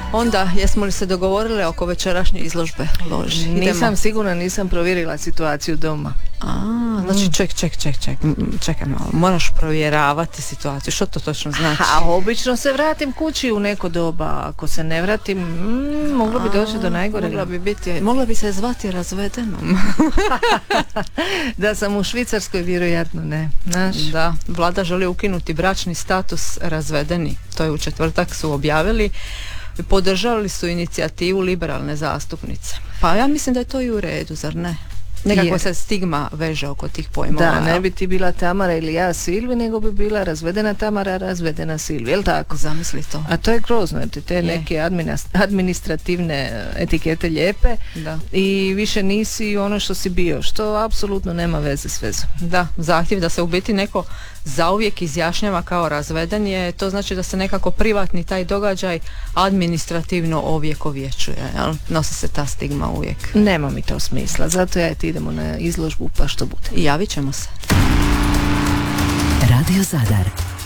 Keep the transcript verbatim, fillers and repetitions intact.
Onda, jesmo li se dogovorili oko večerašnje izložbe loži? Idemo. Nisam sigurna, nisam provjerila situaciju doma. A, znači ček, ček, ček, ček, čekaj malo, moraš provjeravati situaciju, što to točno znači? A obično se vratim kući u neko doba, ako se ne vratim, mm, moglo bi doći do najgore. Mogla bi biti, mogla bi se zvati razvedenom. Da sam u Švicarskoj, vjerojatno ne. Znaš? Da, vlada želi ukinuti bračni status razvedeni, to je u četvrtak su objavili. Podržali su inicijativu liberalne zastupnice. Pa ja mislim da je to i u redu, zar ne? Nekako se stigma veže oko tih pojmova. Da, ne bi ti bila Tamara ili ja Silvi, nego bi bila razvedena Tamara, razvedena Silvi, jel tako? Zamisli to. A to je grozno, jer ti te je. neke administrativne etikete lijepe da. I više nisi ono što si bio, što apsolutno nema veze s vezom. Da, zahtjev da se u biti neko zauvijek izjašnjava kao razveden je, to znači da se nekako privatni taj događaj administrativno ovjekovječuje, jel? Nosi se ta stigma uvijek. Nema mi to smisla, zato ja ti idemo na izložbu pa što bude. I javit ćemo se. Radio Zadar.